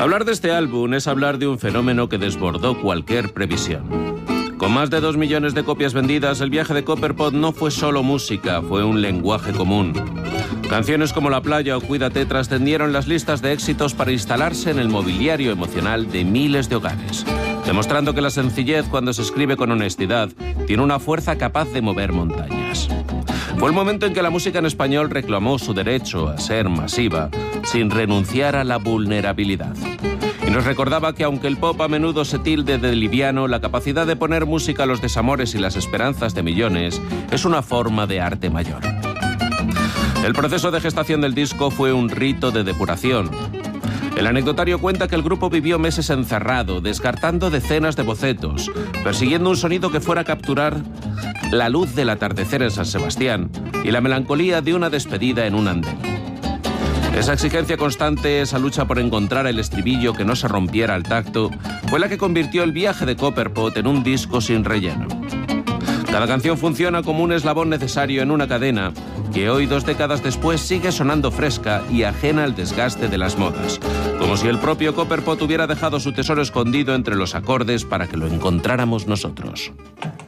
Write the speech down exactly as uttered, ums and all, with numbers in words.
Hablar de este álbum es hablar de un fenómeno que desbordó cualquier previsión. Con más de dos millones de copias vendidas, el viaje de Copperpot no fue solo música, fue un lenguaje común. Canciones como La playa o Cuídate trascendieron las listas de éxitos para instalarse en el mobiliario emocional de miles de hogares, demostrando que la sencillez, cuando se escribe con honestidad, tiene una fuerza capaz de mover montañas. Fue el momento en que la música en español reclamó su derecho a ser masiva, sin renunciar a la vulnerabilidad. Y nos recordaba que aunque el pop a menudo se tilde de liviano, la capacidad de poner música a los desamores y las esperanzas de millones es una forma de arte mayor. El proceso de gestación del disco fue un rito de depuración. El anecdotario cuenta que el grupo vivió meses encerrado, descartando decenas de bocetos, persiguiendo un sonido que fuera a capturar la luz del atardecer en San Sebastián y la melancolía de una despedida en un andén. Esa exigencia constante, esa lucha por encontrar el estribillo que no se rompiera al tacto, fue la que convirtió el viaje de Copperpot en un disco sin relleno. Cada canción funciona como un eslabón necesario en una cadena que hoy, dos décadas después, sigue sonando fresca y ajena al desgaste de las modas, como si el propio Copperpot hubiera dejado su tesoro escondido entre los acordes para que lo encontráramos nosotros.